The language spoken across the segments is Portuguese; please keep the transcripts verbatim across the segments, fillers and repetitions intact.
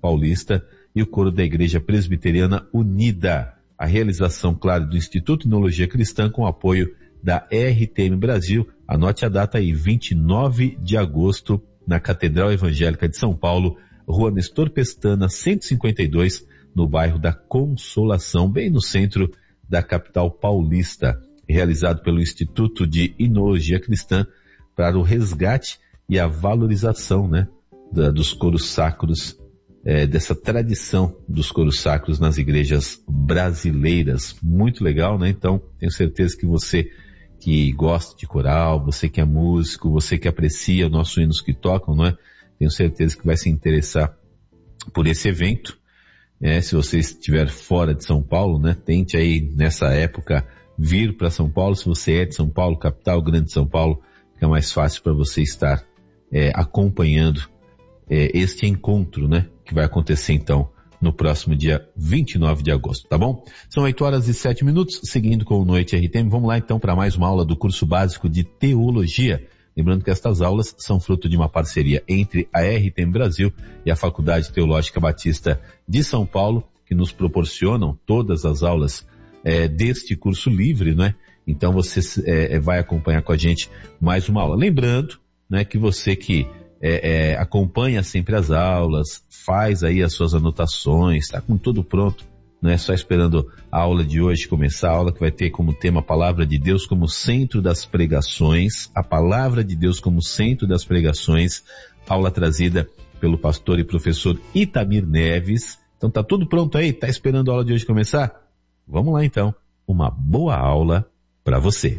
Paulista e o coro da Igreja Presbiteriana Unida. A realização, claro, do Instituto Inologia Cristã com o apoio da R T M Brasil. Anote a data aí, vinte e nove de agosto, na Catedral Evangélica de São Paulo, Rua Nestor Pestana, cento e cinquenta e dois, no bairro da Consolação, bem no centro da capital paulista. Realizado pelo Instituto de Inologia Cristã para o resgate e a valorização, né, da, dos coros sacros, é, dessa tradição dos coros sacros nas igrejas brasileiras. Muito legal, né? Então, tenho certeza que você que gosta de coral, você que é músico, você que aprecia os nossos hinos que tocam, não é? Tenho certeza que vai se interessar por esse evento. É, se você estiver fora de São Paulo, né, tente aí nessa época vir para São Paulo. Se você é de São Paulo, capital, grande São Paulo, fica mais fácil para você estar é, acompanhando é, este encontro, né, que vai acontecer então no próximo dia vinte e nove de agosto, tá bom? São oito horas e sete minutos, seguindo com o Noite R T M. Vamos lá então para mais uma aula do curso básico de Teologia. Lembrando que estas aulas são fruto de uma parceria entre a R T M Brasil e a Faculdade Teológica Batista de São Paulo, que nos proporcionam todas as aulas é, deste curso livre, né? Então você é, vai acompanhar com a gente mais uma aula. Lembrando, né, que você que é, é, acompanha sempre as aulas, faz aí as suas anotações, está com tudo pronto, não é só esperando a aula de hoje começar, a aula que vai ter como tema a Palavra de Deus como centro das pregações, a Palavra de Deus como centro das pregações, aula trazida pelo pastor e professor Itamir Neves. Então tá tudo pronto aí? Tá esperando a aula de hoje começar? Vamos lá então, uma boa aula para você.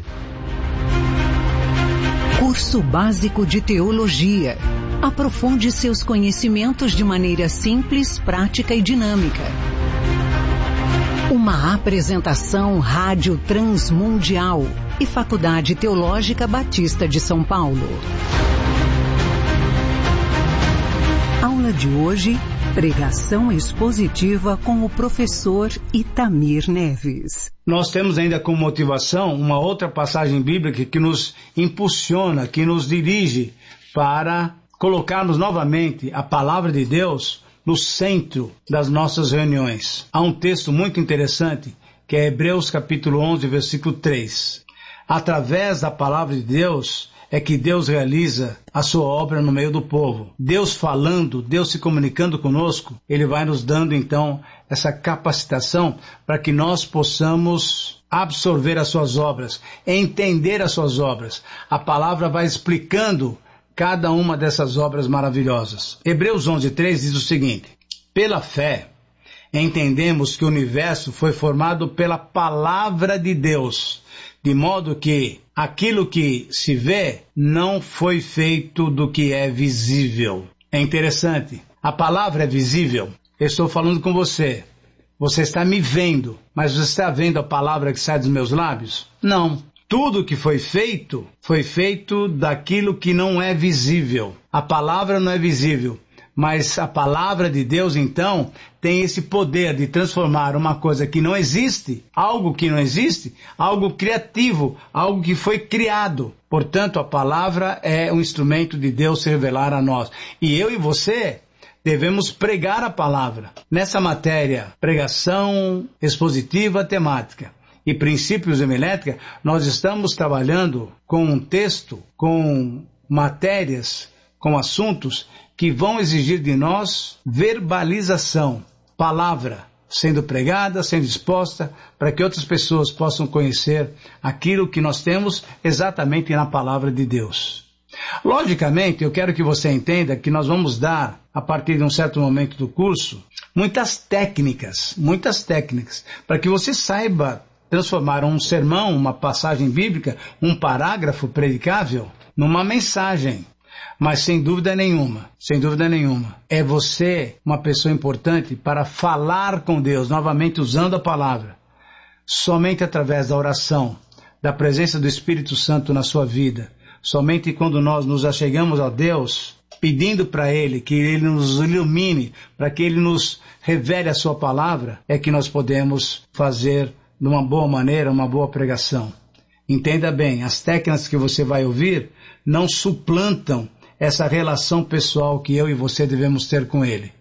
Curso Básico de Teologia. Aprofunde seus conhecimentos de maneira simples, prática e dinâmica. Uma apresentação Rádio Transmundial e Faculdade Teológica Batista de São Paulo. Aula de hoje, pregação expositiva com o professor Itamir Neves. Nós temos ainda como motivação uma outra passagem bíblica que nos impulsiona, que nos dirige para colocarmos novamente a palavra de Deus no centro das nossas reuniões. Há um texto muito interessante, que é Hebreus capítulo onze, versículo três. Através da palavra de Deus é que Deus realiza a sua obra no meio do povo. Deus falando, Deus se comunicando conosco, Ele vai nos dando então essa capacitação para que nós possamos absorver as suas obras, entender as suas obras. A palavra vai explicando cada uma dessas obras maravilhosas. Hebreus onze, três diz o seguinte: pela fé, entendemos que o universo foi formado pela palavra de Deus, de modo que aquilo que se vê não foi feito do que é visível. É interessante, a palavra é visível. Eu estou falando com você, você está me vendo, mas você está vendo a palavra que sai dos meus lábios? Não. Tudo que foi feito, foi feito daquilo que não é visível. A palavra não é visível, mas a palavra de Deus, então, tem esse poder de transformar uma coisa que não existe, algo que não existe, algo criativo, algo que foi criado. Portanto, a palavra é um instrumento de Deus se revelar a nós. E eu e você devemos pregar a palavra. Nessa matéria, pregação expositiva temática e princípios de homilética, nós estamos trabalhando com um texto, com matérias, com assuntos que vão exigir de nós verbalização, palavra sendo pregada, sendo exposta, para que outras pessoas possam conhecer aquilo que nós temos exatamente na palavra de Deus. Logicamente, eu quero que você entenda que nós vamos dar, a partir de um certo momento do curso, muitas técnicas, muitas técnicas, para que você saiba transformar um sermão, uma passagem bíblica, um parágrafo predicável, numa mensagem. Mas sem dúvida nenhuma, sem dúvida nenhuma, é você uma pessoa importante para falar com Deus, novamente usando a palavra. Somente através da oração, da presença do Espírito Santo na sua vida, somente quando nós nos achegamos a Deus, pedindo para Ele que Ele nos ilumine, para que Ele nos revele a sua palavra, é que nós podemos fazer de uma boa maneira, uma boa pregação. Entenda bem, as técnicas que você vai ouvir não suplantam essa relação pessoal que eu e você devemos ter com Ele.